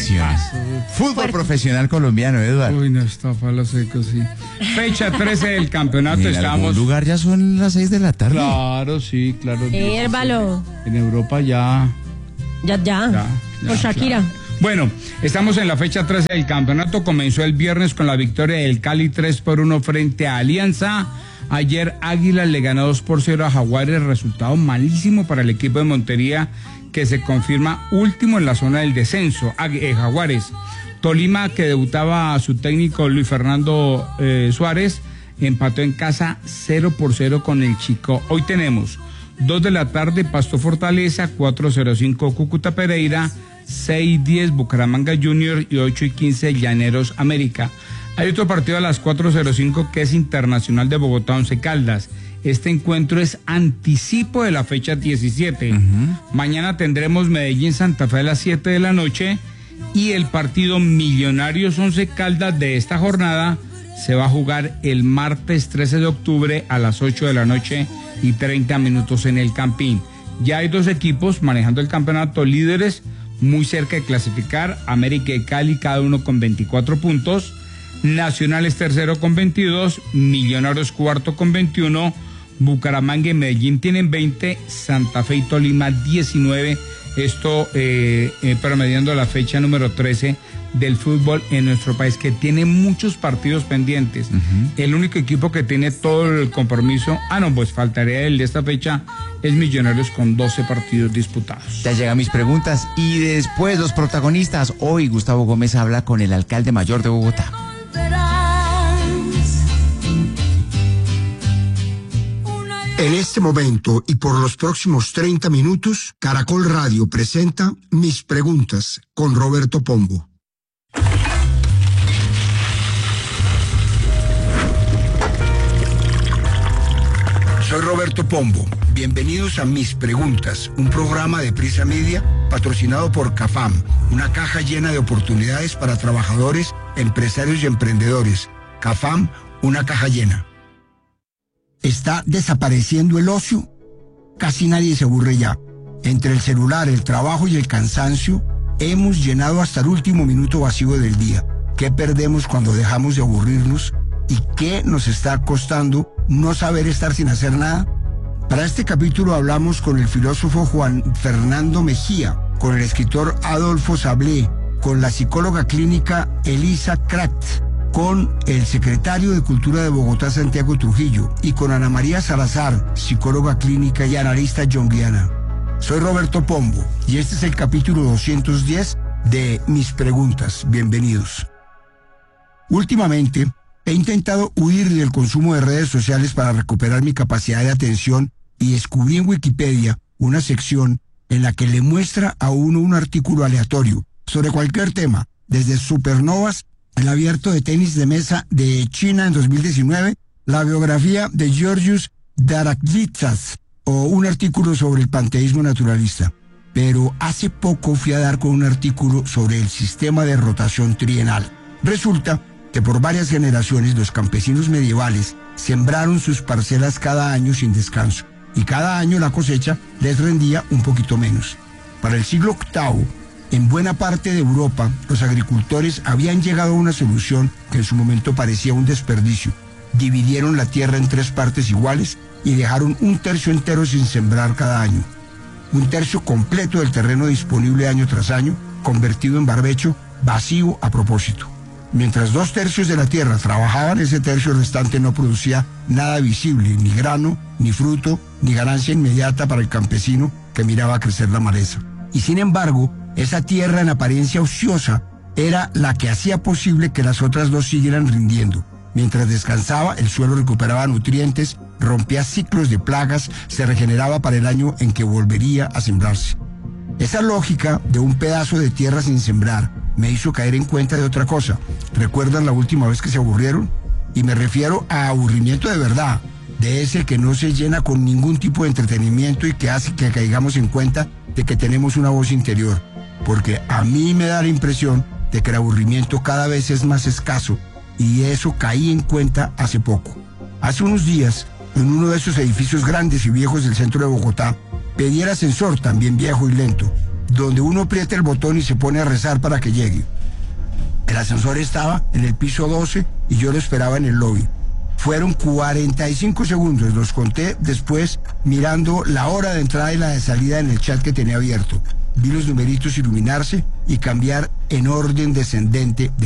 selecciones. Fútbol Fuerte. profesional colombiano, Eduardo. Uy, no, está palo seco, sí. Fecha 13 del campeonato, En algún estamos... lugar ya son las 6 de la tarde. Claro, sí, claro. Hérvalo. En Europa ya... Ya. Por Shakira. Claro. Bueno, estamos en la fecha 13 del campeonato. Comenzó el viernes con la victoria del Cali 3-1 frente a Alianza. Ayer Águilas le ganó 2-0 a Jaguares, resultado malísimo para el equipo de Montería, que se confirma último en la zona del descenso. Jaguares. Tolima, que debutaba a su técnico Luis Fernando Suárez, empató en casa 0-0 con el Chico. Hoy tenemos 2 de la tarde Pasto Fortaleza, 4:05 Cúcuta Pereira, 6:10 Bucaramanga Junior y 8:15 Llaneros América. Hay otro partido a las 4:05 que es Internacional de Bogotá Once Caldas. Este encuentro es anticipo de la fecha 17. Mañana tendremos Medellín Santa Fe a las 7 de la noche y el partido Millonarios Once Caldas de esta jornada se va a jugar el martes 13 de octubre a las 8 de la noche y 30 minutos en el Campín. Ya hay 2 equipos manejando el campeonato líderes, muy cerca de clasificar, América y Cali cada uno con 24 puntos, Nacional es tercero con 22, Millonarios cuarto con 21, Bucaramanga y Medellín tienen 20, Santa Fe y Tolima 19, esto promediando la fecha número 13 del fútbol en nuestro país, que tiene muchos partidos pendientes. El único equipo que tiene todo el compromiso, pues faltaría el de esta fecha, es Millonarios con 12 partidos disputados. Ya llegan mis preguntas y después los protagonistas. Hoy Gustavo Gómez habla con el alcalde mayor de Bogotá. En este momento y por los próximos 30 minutos, Caracol Radio presenta Mis Preguntas con Roberto Pombo. Soy Roberto Pombo. Bienvenidos a Mis Preguntas, un programa de Prisa Media patrocinado por CAFAM, una caja llena de oportunidades para trabajadores, empresarios y emprendedores. CAFAM, una caja llena. ¿Está desapareciendo el ocio? Casi nadie se aburre ya. Entre el celular, el trabajo y el cansancio, hemos llenado hasta el último minuto vacío del día. ¿Qué perdemos cuando dejamos de aburrirnos? ¿Y qué nos está costando no saber estar sin hacer nada? Para este capítulo hablamos con el filósofo Juan Fernando Mejía, con el escritor Adolfo Sablé, con la psicóloga clínica Elisa Kraft, con el secretario de Cultura de Bogotá, Santiago Trujillo, y con Ana María Salazar, psicóloga clínica y analista junguiana. Soy Roberto Pombo y este es el capítulo 210 de Mis Preguntas. Bienvenidos. Últimamente, he intentado huir del consumo de redes sociales para recuperar mi capacidad de atención y descubrí en Wikipedia una sección en la que le muestra a uno un artículo aleatorio sobre cualquier tema, desde supernovas, el abierto de tenis de mesa de China en 2019, la biografía de Georgios Daraklitsas o un artículo sobre el panteísmo naturalista. Pero hace poco fui a dar con un artículo sobre el sistema de rotación trienal. Resulta que por varias generaciones los campesinos medievales sembraron sus parcelas cada año sin descanso y cada año la cosecha les rendía un poquito menos. Para el siglo VIII, en buena parte de Europa, los agricultores habían llegado a una solución que en su momento parecía un desperdicio. Dividieron la tierra en 3 partes iguales y dejaron un tercio entero sin sembrar cada año. Un tercio completo del terreno disponible año tras año, convertido en barbecho, vacío a propósito. Mientras 2 tercios de la tierra trabajaban, ese tercio restante no producía nada visible, ni grano, ni fruto, ni ganancia inmediata para el campesino que miraba crecer la maleza. Y sin embargo, esa tierra en apariencia ociosa era la que hacía posible que las otras 2 siguieran rindiendo. Mientras descansaba, el suelo recuperaba nutrientes, rompía ciclos de plagas, se regeneraba para el año en que volvería a sembrarse. Esa lógica de un pedazo de tierra sin sembrar me hizo caer en cuenta de otra cosa. ¿Recuerdan la última vez que se aburrieron? Y me refiero a aburrimiento de verdad, de ese que no se llena con ningún tipo de entretenimiento y que hace que caigamos en cuenta de que tenemos una voz interior. Porque a mí me da la impresión de que el aburrimiento cada vez es más escaso y eso caí en cuenta hace poco. Hace unos días, en uno de esos edificios grandes y viejos del centro de Bogotá, pedí el ascensor, también viejo y lento, donde uno aprieta el botón y se pone a rezar para que llegue. El ascensor estaba en el piso 12 y yo lo esperaba en el lobby. Fueron 45 segundos, los conté después mirando la hora de entrada y la de salida en el chat que tenía abierto. Vi los numeritos iluminarse y cambiar en orden descendente de